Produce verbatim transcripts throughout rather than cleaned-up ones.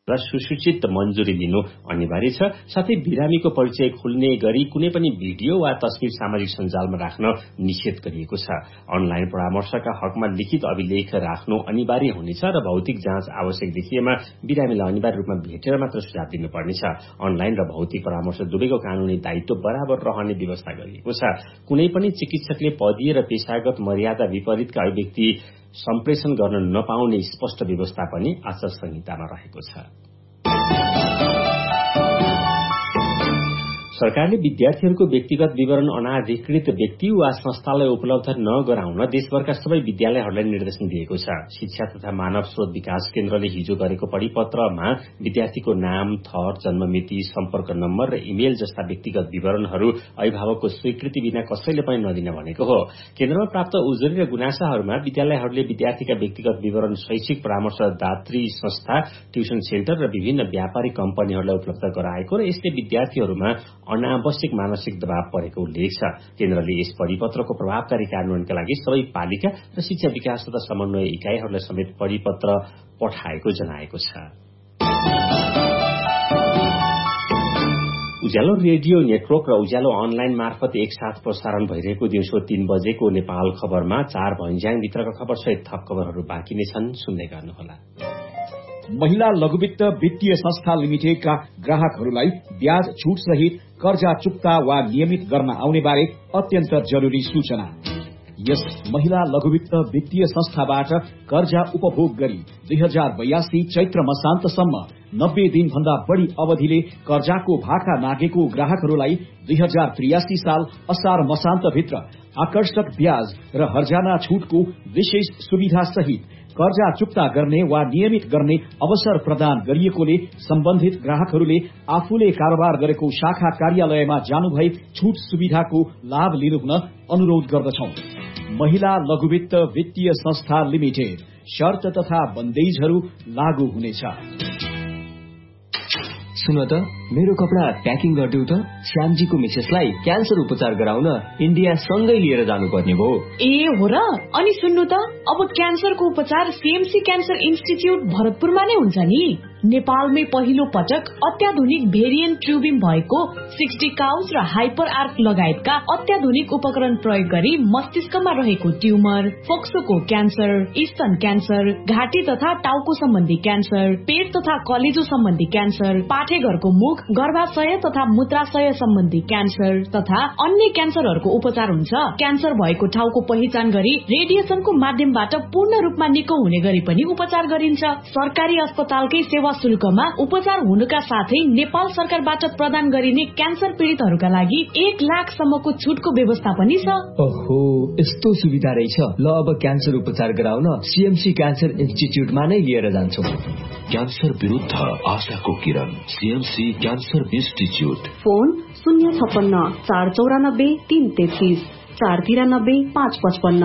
र सुसूचित मन्जुरी लिनु अनिवार्य छ। साथै बिरामीको परिचय खुल्ने गरी कुनै पनि भिडियो वा तस्बिर सामाजिक सञ्जालमा राख्न निषेध गरिएको छ। अनलाइन परामर्शका हकमा लिखित अभिलेख राख्नु अनिवार्य हुनेछ र भौतिक जाँच आवश्यक देखिएमा बिरामीलाई अनिवार्य रूपमा भेटेर मात्र सुझाव दिनुपर्नेछ। अनलाइन र भौतिक परामर्श दुवैको कानूनी दायित्व बराबर रहने व्यवस्था गरिएको छ। कुनै पनि चिकित्सकले पदीय र पेशागत मर्यादा विपरीतका अभिव्यक्ति सम्प्रेषण गर्न नपाउने स्पष्ट व्यवस्था पनि आचार संहितामा रहेको छ। सरकारले विद्यार्थीहरूको व्यक्तिगत विवरण अनाधिकृत व्यक्ति वा संस्थालाई उपलब्ध नगराउन देशभरका सबै विद्यालयहरूलाई निर्देशन दिएको छ। शिक्षा तथा मानव स्रोत विकास केन्द्रले हिजो गरेको परिपत्रमा विद्यार्थीको नाम, थर, जन्ममिति, सम्पर्क नम्बर र इमेल जस्ता व्यक्तिगत विवरणहरू अभिभावकको स्वीकृति बिना कसैले पनि नदिन भनेको हो। केन्द्रमा प्राप्त उजुरी र गुनासाहरूमा विद्यालयहरूले विद्यार्थीका व्यक्तिगत विवरण शैक्षिक परामर्शदात्री संस्था, ट्युसन सेन्टर र विभिन्न व्यापारिक कम्पनीहरूलाई उपलब्ध गराएको र यसले विद्यार्थीहरूमा अनावश्यक मानसिक दबाव परेको उल्लेख छ। केन्द्रले यस परिपत्रको प्रभावकारी कार्यान्वयनका लागि सबै पालिका र शिक्षा विकास तथा समन्वय इकाइहरूलाई समेत परिपत्र पठाएको जनाएको छ। उज्यालो रेडियो नेटवर्क र उज्यालो अनलाइन मार्फत एकसाथ प्रसारण भइरहेको दिउँसो तीन बजेको नेपाल खबरमा चार भञ्ज्याङ भित्रका खबर सहित थप खबरहरू बाँकी नै छन्, सुन्दै गर्नुहोला। महिला लघुवित्त वित्तीय संस्था लिमिटेडका ग्राहकहरूलाई ब्याज छूट सहित कर्जा चुक्ता वा नियमित गर्न आउने बारे अत्यन्त जरूरी सूचना। यस महिला लघुवित्त वित्तीय संस्थाबाट कर्जा उपभोग गरी दुई हजार बयासी चैत्र मसान्तसम्म नब्बे दिन भन्दा बढ़ी अवधिले कर्जाको भाका नागेको ग्राहकहरूलाई दुई हजार त्रियासी साल असार मसान्तभित्र आकर्षक ब्याज र हर्जाना छूटको विशेष सुविधा सहित कर्जा चुक्ता गर्ने वा नियमित गर्ने अवसर प्रदान गरिएकोले सम्बन्धित ग्राहकहरूले आफूले कारोबार गरेको शाखा कार्यालयमा जानुभई छूट सुविधाको लाभ लिनु हुन अनुरोध गर्दछौं। महिला लघुवित्त वित्तीय संस्था लिमिटेड, शर्त तथा बन्देजहरू लागू हुनेछ। सुन त, मेरो कपडा प्याकिङ गरिदेऊ त। श्यामजीको मिसेसलाई क्यान्सर उपचार गराउन इन्डिया सँगै लिएर जानुपर्ने भयो। ए हो र? अनि सुन्नु त, अब क्यान्सरको उपचार सीएमसी क्यान्सर इन्स्टिच्युट भरतपुरमा नै हुन्छ नि। नेपालमै पहिलो पटक अत्याधुनिक भेरिएन्ट ट्युबिङ भएको सिक्सटी काउज र हाइपर आर्क लगायतका अत्याधुनिक उपकरण प्रयोग गरी मस्तिष्कमा रहेको ट्युमर, फोक्सोको क्यान्सर, स्तन क्यान्सर, घाँटी तथा टाउको सम्बन्धी क्यान्सर, पेट तथा कलेजो सम्बन्धी क्यान्सर, पाठेघरको मुख, गर्भाशय तथा मूत्राशय सम्बन्धी क्यान्सर तथा अन्य क्यान्सरहरूको उपचार हुन्छ। क्यान्सर भएको ठाउँको पहिचान गरी रेडिएसनको माध्यमबाट पूर्ण रूपमा निको हुने गरी पनि उपचार गरिन्छ। सरकारी अस्पतालकै सेवा शुल्कमा उपचार हुनुका साथै नेपाल सरकारबाट प्रदान गरिने क्यान्सर पीड़ितहरूका लागि एक लाख सम्मको छुटको व्यवस्था पनि छ। ओहो, यस्तो सुविधा रहेछ। ल, अब क्यान्सर उपचार गराउन सीएमसी क्यान्सर इन्स्टिच्युटमा नै लिएर जान्छौं। क्यान्सर विरुद्ध आशाको किरण, सीएमसी क्यान्सर इन्स्टिच्युट। फोन शून्य छप्पन्न चार चौरानब्बे तीन तेत्तीस चार तिरानब्बे पाँच पचपन्न।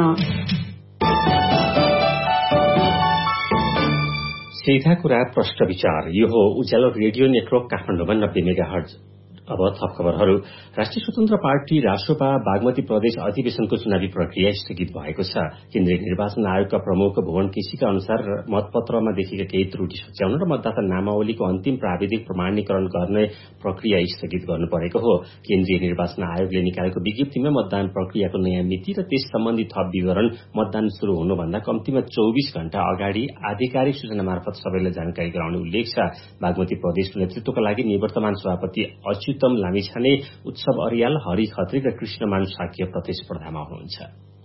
सीधा कुरा प्रश्न विचार। यो हो उज्यालो रेडियो नेटवर्क काठमाडौँमा नब्बे मेगा हर्ज। अब थप खबरहरू। राष्ट्रिय स्वतन्त्र पार्टी रासोपा बागमती प्रदेश अधिवेशनको चुनावी प्रक्रिया स्थगित भएको छ। केन्द्रीय निर्वाचन आयोगका प्रमुख भुवन केसीका अनुसार मतपत्रमा देखिएका केही त्रुटि सच्याउन र मतदाता नामावलीको अन्तिम प्राविधिक प्रमाणीकरण गर्ने प्रक्रिया स्थगित गर्नु परेको हो। केन्द्रीय निर्वाचन आयोगले निकालेको विज्ञप्तिमा मतदान प्रक्रियाको नयाँ मिति र त्यस सम्बन्धी थप विवरण मतदान शुरू हुनुभन्दा कम्तीमा चौबिस घण्टा अगाडि आधिकारिक सूचना मार्फत सबैलाई जानकारी गराउने उल्लेख छ। बागमती प्रदेशको नेतृत्वका लागि निवर्तमान सभापति अच्युत उत्तम लामिछाने, उत्सव अरियाल, हरि खत्री र कृष्णमान साक्य प्रतिस्पर्धामा हुनुहुन्छ।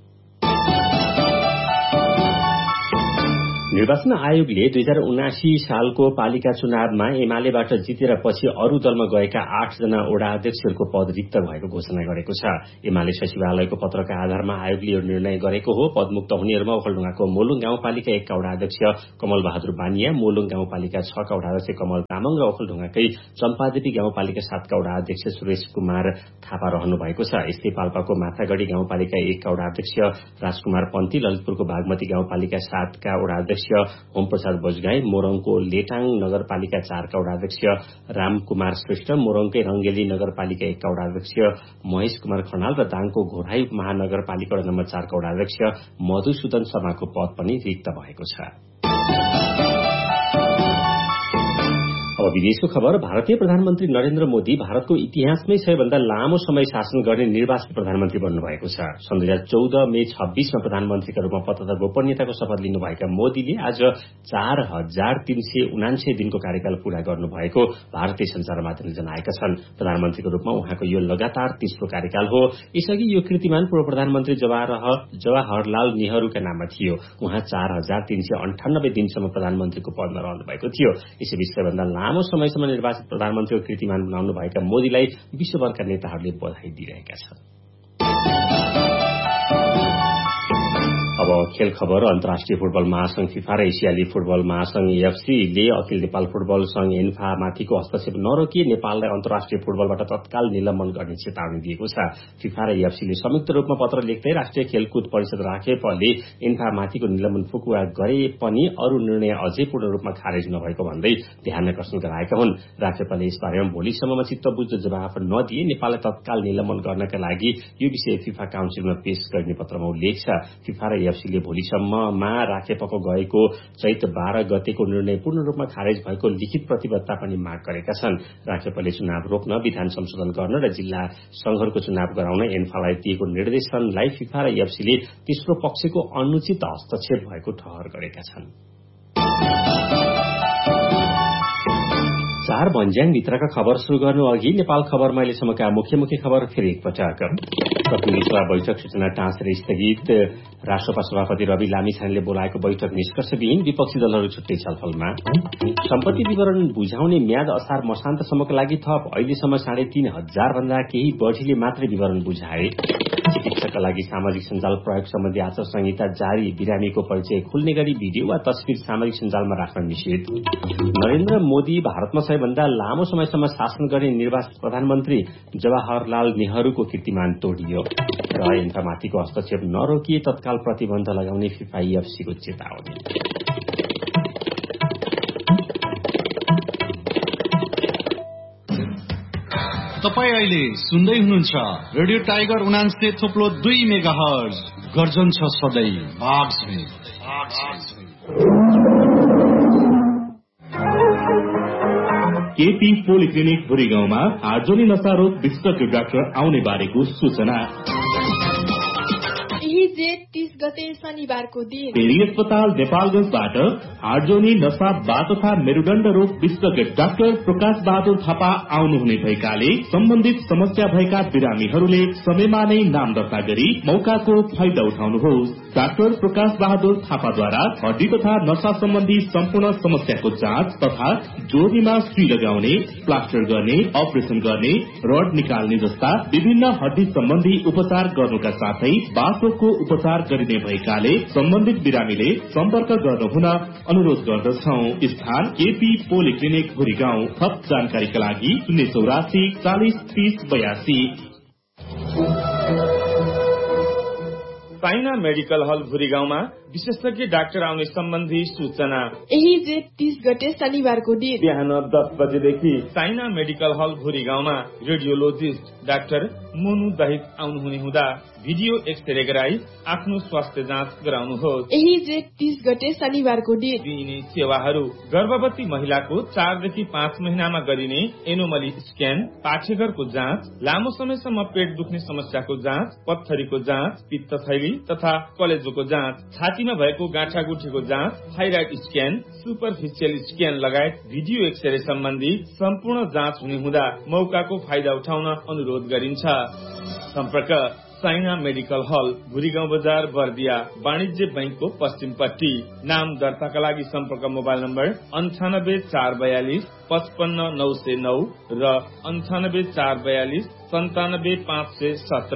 निर्वाचन आयोगले दुई हजार उनासी सालको पालिका चुनावमा एमालेबाट जितेर पछि अरू दलमा गएका आठजना वडा अध्यक्षहरूको पद रिक्त भएको घोषणा गरेको छ। एमाले सचिवालयको पत्रका आधारमा आयोगले यो निर्णय गरेको हो। पदमुक्त हुनेहरूमा ओखलढुङ्गाको मोलुङ गाउँपालिका एकका वडा अध्यक्ष कमल बहादुर बानिया, मोलुङ गाउँपालिका छका वडा अध्यक्ष कमल तामाङ र ओखलढुङ्गाकै चम्पादेवी गाउँपालिका सातका वडा अध्यक्ष सुरेश कुमार थापा रहनु भएको छ। यस्तै पाल्पाको माथागढ़ी गाउँपालिका एकका वडा अध्यक्ष राजकुमार पन्ती, ललितपुरको बागमती गाउँपालिका सातका वडा अध्यक्ष ओम प्रसाद बजगाई, मोरङको लेटाङ नगरपालिका चारका वडा अध्यक्ष रामकुमार श्रेष्ठ, मोरङकै रंगेली नगरपालिका एकका वडा अध्यक्ष महेश कुमार खनाल र दाङको घोराई महानगरपालिका वडा नम्बर चारका वडा अध्यक्ष मधुसूदन शर्माको पद पनि रिक्त भएको छ। विदेशको खबर। भारतीय प्रधानमन्त्री नरेन्द्र मोदी भारतको इतिहासमै सबैभन्दा लामो समय शासन गर्ने निर्वाचित प्रधानमन्त्री बन्नुभएको छ। सन् दुई हजार चौध मे छब्बीसमा प्रधानमन्त्रीका रूपमा पद तथा गोपनीयताको शपथ लिनुभएका मोदीले आज चार हजार तीन सय उनान्सय दिनको कार्यकाल पूरा गर्नुभएको भारतीय संचार माध्यमले जनाएका छन्। प्रधानमन्त्रीको रूपमा उहाँको यो लगातार तेस्रो कार्यकाल हो। यसअघि यो कीर्तिमान पूर्व प्रधानमन्त्री जवाहरलाल नेहरूका नाममा थियो। उहाँ चार हजार तीन सय अन्ठानब्बे दिनसम्म प्रधानमन्त्रीको पदमा रहनु भएको थियो। यसैबीच सबैभन्दा लामो समयसम्म निर्वाचित प्रधानमन्त्रीको कीर्तिमान बनाउनु भएका मोदीलाई विश्वभरका नेताहरूले बधाई दिइरहेका छन्। अब खेल खबर। अन्तर्राष्ट्रिय फुटबल महासंघ फिफा र एसियाली फुटबल महासंघ एएफसीले अखिल नेपाल फुटबल संघ एन्फा माथिको हस्तक्षेप नरोकिए नेपाललाई अन्तर्राष्ट्रिय फुटबलबाट तत्काल निलम्बन गर्ने चेतावनी दिएको छ। फिफा र एएफसीले संयुक्त रूपमा पत्र लेख्दै राष्ट्रिय खेलकुद परिषद राखेपले एन्फा माथिको निलम्बन फुकुवा गरे पनि अरू निर्णय अझै पूर्ण रूपमा खारेज नभएको भन्दै ध्यान आकर्षण गराएका हुन्। राखेपले यसबारेमा भोलिसम्ममा चित्त बुझ्दो जवाफ नदिए नेपाललाई तत्काल निलम्बन गर्नका लागि यो विषय फिफा काउन्सिलमा पेश गर्ने पत्रमा उल्लेख छ। फिफा र एएफसीले भोलिसम्ममा राखेपको गएको चैत बाह्र गतेको निर्णय पूर्ण रूपमा खारेज भएको लिखित प्रतिबद्धता पनि माग गरेका छन्। राखेपले चुनाव रोक्न, विधान संशोधन गर्न र जिल्ला संघहरूको चुनाव गराउन एन्फालाई दिएको निर्देशनलाई फिफा र एएफसीले तेस्रो पक्षको अनुचित हस्तक्षेप भएको ठहर गरेका छन्। चार भन्ज्याङ भित्रका खबर शुरू गर्नु अघि नेपाल खबरमा अहिलेसम्मका मुख्य मुख्य खबर फेरि एकपटक। प्रतिनिधि सभा बैठक सूचना टाँसेर स्थगित। राष्ट्रपा सभापति रवि लामिछानेले बोलाएको बैठक निष्कर्षविहीन, विपक्षी दलहरू छुट्टै छलफलमा। सम्पत्ति विवरण बुझाउने म्याद असार मसान्तसम्मका लागि थप। अहिलेसम्म साढे तीन हजार भन्दा केही बढ़ीले मात्रै विवरण बुझाए। चिकित्साका लागि सामाजिक सञ्जाल प्रयोग सम्बन्धी आचार संहिता जारी। बिरामीको परिचय खुल्ने गरी भिडियो वा तस्विर सामाजिक सञ्जालमा राख्न निषेध। नरेन्द्र मोदी भारतमा सबैभन्दा लामो समयसम्म शासन गर्ने निर्वाचित प्रधानमन्त्री जवाहरलाल नेहरूको कीर्तिमान तोडियो। र एन्फामाथिको हस्तक्षेप नरोकिए तत्काल प्रतिबन्ध लगाउने फिफा एएफसीको चेतावनी। तपाईँ अहिले सुन्दै हुनुहुन्छ रेडियो टाइगर उनान्से थोप्लो दुई मेगा हर्ज। गर्जन छ सधैँ भाग्समे। केपी पोलिक्लिनिक भुरीगाउँमा हार्जोनी नसारोग विशेषज्ञ डाक्टर आउने बारेको सूचना। तीस गते शनिबारको दिन पेरी अस्पताल नेपालगंजबाट हार्जोनी नसा बा तथा मेरुदण्ड रोग विशेषज्ञ डाक्टर प्रकाश बहादुर थापा आउनुहुने भएकाले सम्बन्धित समस्या भएका बिरामीहरूले समयमा नै नाम दर्ता गरी मौकाको फाइदा उठाउनुहोस्। डाक्टर प्रकाश बहादुर थापाद्वारा हड्डी तथा नसा सम्बन्धी सम्पूर्ण समस्याको जाँच तथा जोर्नीमा सुई लगाउने, प्लास्टर गर्ने, अपरेशन गर्ने, रड निकाल्ने जस्ता विभिन्न हड्डी सम्बन्धी उपचार गर्नुका साथै बाथरोगको उपचार गरिने भएकाले सम्बन्धित बिरामीले सम्पर्क गर्नुहुन अनुरोध गर्दछौं। स्थान केपी पोलिक्लिनिक भुरीगाउँ। थप जानकारीका लागि शून्य चौरासी चालिस तीस बयासी। साइना मेडिकल हल भुरीगाउँमा विशेषज्ञ डाक्टर आउने सम्बन्धी सूचना। यही जेठ तीस गते शनिबारको दिन बिहान दस बजेदेखि साइना मेडिकल हल भुरीगाउँमा रेडियोलोजिस्ट डाक्टर मोनु दहित आउनुहुने हुँदा भिडियो एक्सरे गराई आफ्नो स्वास्थ्य जाँच गराउनुहोस्। यही जेठ तीस गते शनिबारको दिन दिइने सेवाहरू गर्भवती महिलाको चारदेखि पाँच महिनामा गरिने एनोमली स्क्यान, पाठेघरको जाँच, लामो समयसम्म पेट दुख्ने समस्याको जाँच, पत्थरीको जाँच, पित्तथैली तथा कलेजोको जाँच, छातीमा भएको गाँठागुठीको जाँच, थाइराइड स्क्यान, सुपरफिसियल स्क्यान लगायत भिडियो एक्सरे सम्बन्धी सम्पूर्ण जाँच हुने हुँदा मौकाको फाइदा उठाउन अनुरोध गरिन्छ। सम्पर्क साइना मेडिकल हल भुरीगाउँ बजार बर्दिया, वाणिज्य बैंकको पश्चिमपट्टि। नाम दर्ताका लागि सम्पर्क मोबाइल नम्बर अन्ठानब्बे चार बयालिस पचपन्न नौ सय नौ र अन्ठानब्बे चार बयालिस सन्तानब्बे पाँच सय सत्र।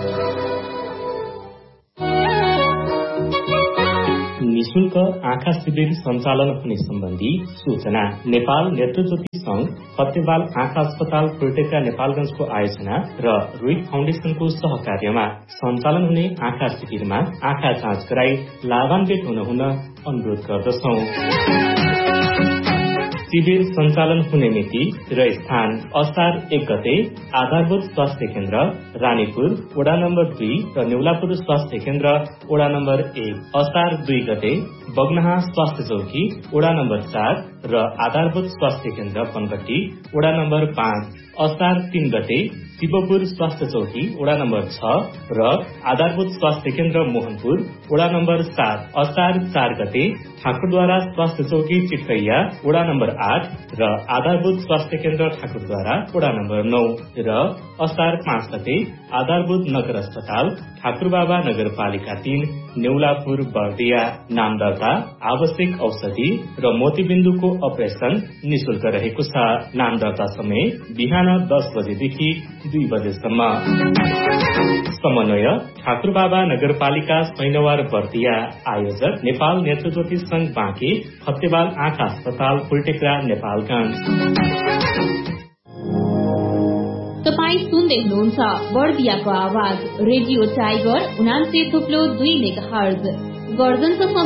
निशुल्क आँखा शिविर सञ्चालन हुने सम्बन्धी सूचना। नेपाल नेत्रज्योति संघ, फतेवाल आँखा अस्पताल फुलटेका नेपालगंजको आयोजना र रोहित फाउन्डेशनको सहकार्यमा सञ्चालन हुने आँखा शिविरमा आँखा जाँच गराई लाभान्वित हुन हुन अनुरोध गर्दछौं। शिविर सञ्चालन हुने मिति र स्थान असार एक गते आधारभूत स्वास्थ्य केन्द्र रानीपुर वडा नम्बर दुई र नेउलापुर स्वास्थ्य केन्द्र वडा नम्बर एक, असार दुई गते बग्नहा स्वास्थ्य चौकी वडा नम्बर चार र आधारभूत स्वास्थ्य केन्द्र पनगट्टी वडा नम्बर पाँच, असार तीन गते शिवपुर स्वास्थ्य चौकी वडा नम्बर छ र आधारभूत स्वास्थ्य केन्द्र मोहनपुर वडा नम्बर सात, असार चार गते ठाकुरद्वारा स्वास्थ्य चौकी चिटकैया वडा नम्बर आठ र आधारभूत स्वास्थ्य केन्द्र ठाकुरद्वारा वडा नम्बर नौ र असार पाँच गते आधारभूत नगर अस्पताल ठाकुरबाबा नगरपालिका तीन नेउलापुर बर्दिया। नाम दर्ता, आवश्यक औषधि र मोतीबिन्दुको अपरेशन निशुल्क रहेको छ। नाम दर्ता समय बिहान दस बजेदेखि दुई बजेसम्म। समन्वय ठाकुरबाबा नगरपालिका सैनवार बर्दिया। आयोजक नेपाल नेत्रज्योति संघ बाँके फतेवाल आँखा अस्पताल फुलटेक्रा नेपालगञ्ज। तपाईँ सुन्दै हुनुहुन्छ बर्दियाको आवाज रेडियो टाइगर उनान्से थुप्लो दुई मेगा हर्ज गर्जनको